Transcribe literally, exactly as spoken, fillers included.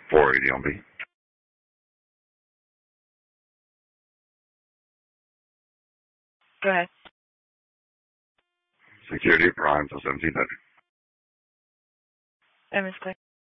four eighty on B. Go ahead. Security Prime for seventeen hundred. I missed it.